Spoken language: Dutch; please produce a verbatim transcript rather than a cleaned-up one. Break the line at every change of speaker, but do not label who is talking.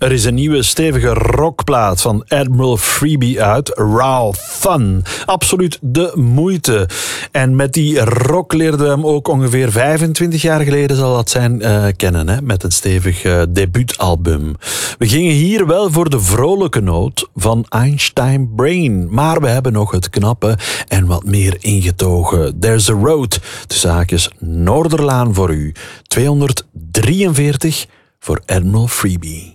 Er is een nieuwe stevige rockplaat van Admiral Freebie uit, Raw Fun. Absoluut de moeite. En met die rock leerden we hem ook ongeveer vijfentwintig jaar geleden, zal dat zijn, uh, kennen, hè? Met een stevig uh, debuutalbum. We gingen hier wel voor de vrolijke noot van Einstein Brain, maar we hebben nog het knappe en wat meer ingetogen There's a Road, tussen haakjes Noorderlaan voor u. tweehonderddrieënveertig voor Admiral Freebie.